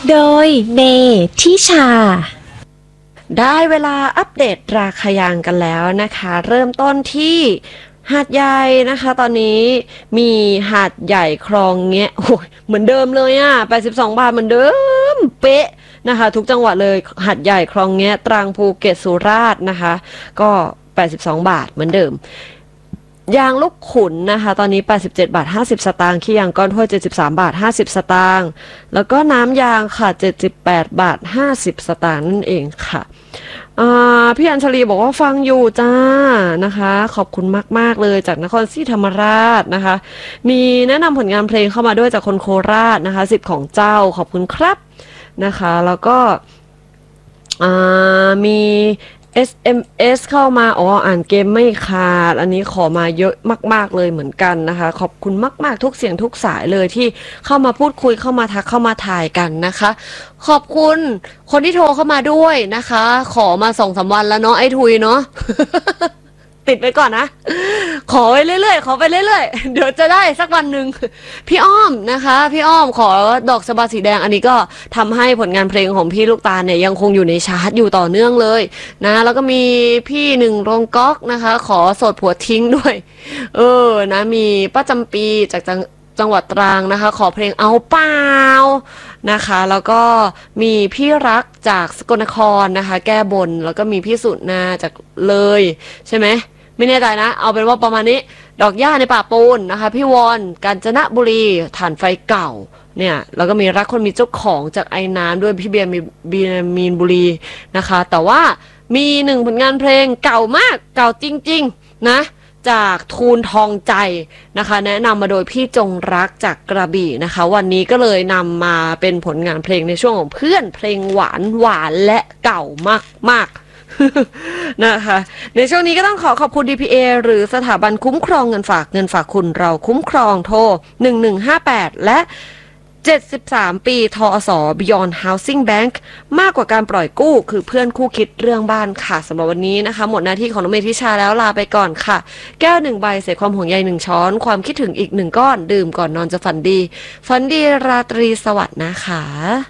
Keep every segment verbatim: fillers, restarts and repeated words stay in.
โดยเนทิชาได้เวลาอัปเดตราคายางกันแล้วนะคะเริ่มต้นที่หาดใหญ่นะคะตอนนี้มีหาดใหญ่คลองแงะโอ้ยเหมือนเดิมเลยอ่ะแปดสิบสองบาทเหมือนเดิมเป๊ะนะคะทุกจังหวัดเลยหาดใหญ่คลองแงะตรังภูเก็ตสุราษฎร์นะคะก็แปดสิบสองบาทเหมือนเดิมยางลูกขุนนะคะตอนนี้แปดสิบเจ็ดบาทห้าสิบสตางค์ขี้ยางก้อนถ้วยเจ็ดสิบสามบาทห้าสิบสตางค์แล้วก็น้ำยางค่ะเจ็ดสิบแปดบาทห้าสิบสตางค์นั่นเองค่ะพี่อัญชลีบอกว่าฟังอยู่จ้านะคะขอบคุณมากๆเลยจากนครศรีธรรมราชนะคะมีแนะนำผลงานเพลงเข้ามาด้วยจากคนโคราชนะคะสิบของเจ้าขอบคุณครับนะคะแล้วก็มี เอส เอ็ม เอส เข้ามาอ๋ออ่านเกมไม่ขาดอันนี้ขอมาเยอะมากๆเลยเหมือนกันนะคะขอบคุณมากๆทุกเสียงทุกสายเลยที่เข้ามาพูดคุยเข้ามาทักเข้ามาถ่ายกันนะคะขอบคุณคนที่โทรเข้ามาด้วยนะคะขอมาสองสามวันแล้วเนาะไอ้ทุยเนาะ ติดไปก่อนนะขอไปเรื่อยๆขอไปเรื่อยๆเดี๋ยวจะได้สักวันหนึ่งพี่อ้อมนะคะพี่อ้อมขอดอกสบาสีแดงอันนี้ก็ทำให้ผลงานเพลงของพี่ลูกตาลเนี่ยยังคงอยู่ในชาร์ตอยู่ต่อเนื่องเลยนะแล้วก็มีพี่หนึ่งโรงก๊อกนะคะขอโสดผัวทิ้งด้วยเออนะมีป้าจำปีจากจังจังหวัดตรังนะคะขอเพลงเอาเปล่านะคะแล้วก็มีพี่รักจากสกลนครนะคะแก้บนแล้วก็มีพี่สุนาจากเลยใช่ไหมไม่แน่ใจนะเอาเป็นว่าประมาณนี้ดอกหญ้าในป่าปูนนะคะพี่วอนกาญจนบุรีฐานไฟเก่าเนี่ยแล้วก็มีรักคนมีเจ้าของจากไอ้น้ำด้วยพี่เบียร์มีบีมีนบุรีนะคะแต่ว่ามีหนึ่งผลงานเพลงเก่ามากเก่าจริงๆนะจากทูลทองใจนะคะแนะนำมาโดยพี่จงรักจากกระบี่นะคะวันนี้ก็เลยนำมาเป็นผลงานเพลงในช่วงของเพื่อนเพลงหวานหวานและเก่ามากมากนะคะในช่วงนี้ก็ต้องขอขอบคุณ ดี พี เอ หรือสถาบันคุ้มครองเงินฝากเงินฝากคุณเราคุ้มครองโทรหนึ่งหนึ่งห้าแปดและเจ็ดสิบสามปีทอส Beyond Housing Bank มากกว่าการปล่อยกู้คือเพื่อนคู่คิดเรื่องบ้านค่ะสำหรับวันนี้นะคะหมดหน้าที่ของน้องเมธิชาแล้วลาไปก่อนค่ะแก้วหนึ่งใบใส่ความห่วงใยหนึ่งช้อนความคิดถึงอีกหนึ่งก้อนดื่มก่อนนอนจะฝันดีฝันดีราตรีสวัสดิ์นะคะ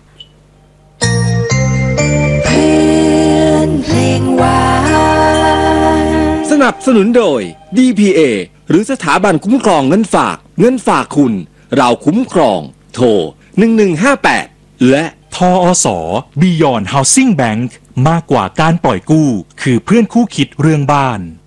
เพลงหวานสนับสนุนโดย ดี พี เอ หรือสถาบันคุ้มครองเงินฝากเงินฝากคุณเราคุ้มครองโทรหนึ่งหนึ่งห้าแปดและทอส Beyond Housing Bank มากกว่าการปล่อยกู้คือเพื่อนคู่คิดเรื่องบ้าน